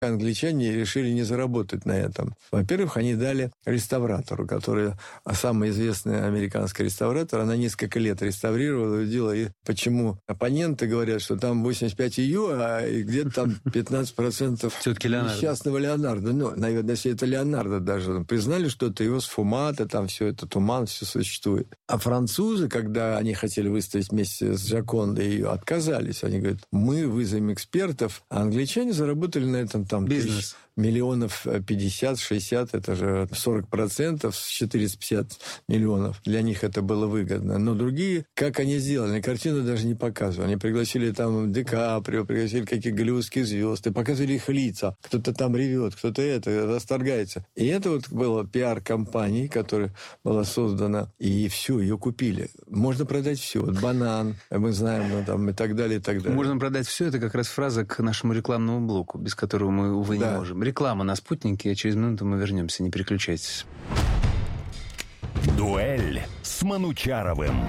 Англичане решили не заработать на этом. Во-первых, они дали реставратору, который, самый известный американский реставратор, она несколько лет реставрировала, делала. И почему оппоненты говорят, что там 85 EU, а где-то там 15% все-таки несчастного Леонардо. Ну, наверное, если это Леонардо даже. Признали, что это его сфумата, там все это туман, все существует. А французы, когда они хотели выставить вместе с Джокондой ее, отказались. Они говорят, мы вызовем экспертов, а англичане заработали на этом там бизнес. Миллионов 50-60, это же 40% с 450 миллионов. Для них это было выгодно. Но другие, как они сделали, картину даже не показывали. Они пригласили там Ди Каприо, пригласили каких-то голливудских звезд, и показывали их лица. Кто-то там ревет, кто-то это, расторгается. И это вот было пиар-компанией, которая была создана, и все, ее купили. Можно продать все. Вот банан, мы знаем, ну, там, и так далее, и так далее. Можно продать все, это как раз фраза к нашему рекламному блоку, без которого мы, увы, не можем. Реклама на «Спутнике», а через минуту мы вернемся. Не переключайтесь. Дуэль с Манучаровым.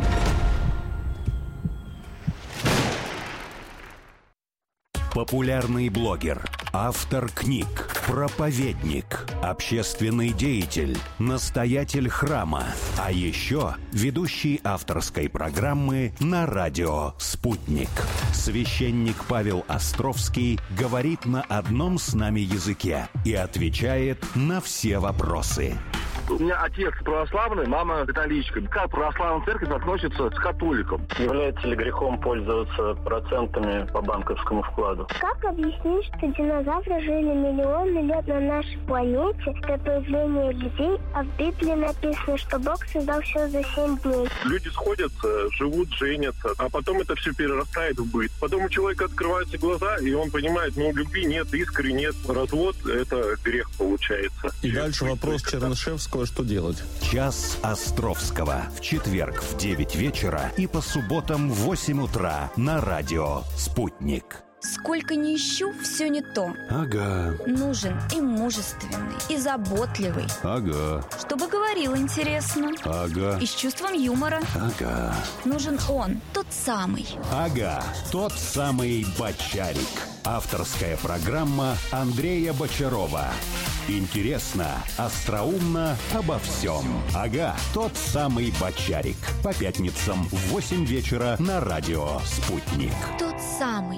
Популярный блогер, автор книг, проповедник, общественный деятель, настоятель храма, а еще ведущий авторской программы на радио «Спутник». Священник Павел Островский говорит на одном с нами языке и отвечает на все вопросы. У меня отец православный, мама католичка. Как православная церковь относится к католикам? Является ли грехом пользоваться процентами по банковскому вкладу? Как объяснить, что динозавры жили миллионы лет на нашей планете до появления людей, а в Библии написано, что Бог создал все за 7 дней? Люди сходятся, живут, женятся, а потом это все перерастает в быт. Потом у человека открываются глаза, и он понимает, любви нет, искры нет, развод – это грех получается. И дальше вопрос Чернышевского, что делать? Час Островского. В четверг в 9 вечера и по субботам в 8 утра на радио «Спутник». Сколько ни ищу, все не то. Ага. Нужен и мужественный, и заботливый. Ага. Чтобы говорил интересно. Ага. И с чувством юмора. Ага. Нужен он, тот самый. Ага, тот самый Бочарик. Авторская программа Андрея Бочарова. Интересно, остроумно, обо всем. Ага, тот самый Бочарик. По пятницам в 8 вечера на радио «Спутник». Тот самый.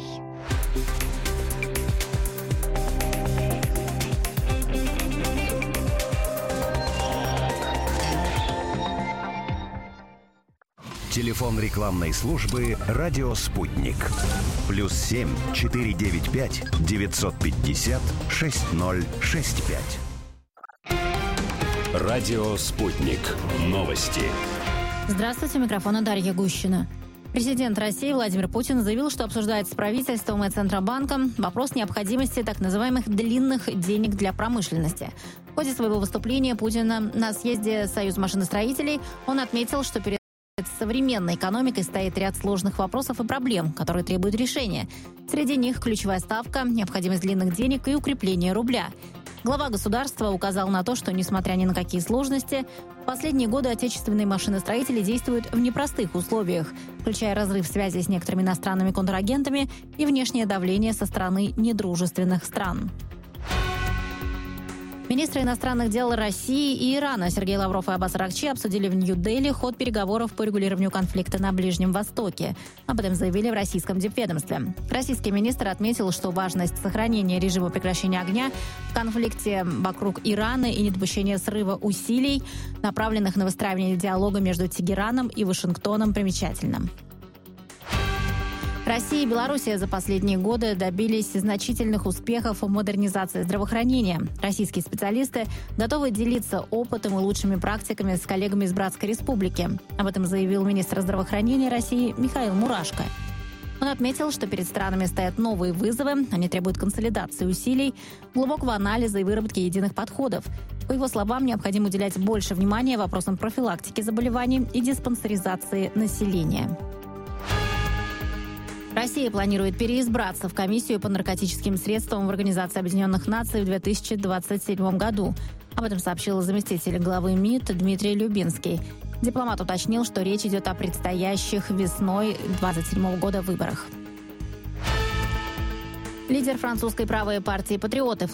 Телефон рекламной службы «Радио Спутник». +7 495 950 6065. Радио Спутник. Новости. Здравствуйте, микрофон Дарья Гущина. Президент России Владимир Путин заявил, что обсуждает с правительством и Центробанком вопрос необходимости так называемых длинных денег для промышленности. В ходе своего выступления Путина на съезде Союз машиностроителей он отметил, что перед современной экономикой стоит ряд сложных вопросов и проблем, которые требуют решения. Среди них ключевая ставка, необходимость длинных денег и укрепление рубля. Глава государства указал на то, что, несмотря ни на какие сложности, в последние годы отечественные машиностроители действуют в непростых условиях, включая разрыв связи с некоторыми иностранными контрагентами и внешнее давление со стороны недружественных стран. Министры иностранных дел России и Ирана Сергей Лавров и Аббас Аракчи обсудили в Нью-Дели ход переговоров по регулированию конфликта на Ближнем Востоке. Об этом заявили в российском дипведомстве. Российский министр отметил, что важность сохранения режима прекращения огня в конфликте вокруг Ирана и недопущения срыва усилий, направленных на выстраивание диалога между Тегераном и Вашингтоном, примечательна. Россия и Белоруссия за последние годы добились значительных успехов в модернизации здравоохранения. Российские специалисты готовы делиться опытом и лучшими практиками с коллегами из Братской Республики. Об этом заявил министр здравоохранения России Михаил Мурашко. Он отметил, что перед странами стоят новые вызовы, они требуют консолидации усилий, глубокого анализа и выработки единых подходов. По его словам, необходимо уделять больше внимания вопросам профилактики заболеваний и диспансеризации населения. Россия планирует переизбраться в комиссию по наркотическим средствам в Организации Объединенных Наций в 2027 году. Об этом сообщил заместитель главы МИД Дмитрий Любинский. Дипломат уточнил, что речь идет о предстоящих весной 2027 года выборах. Лидер французской правой партии «Патриоты»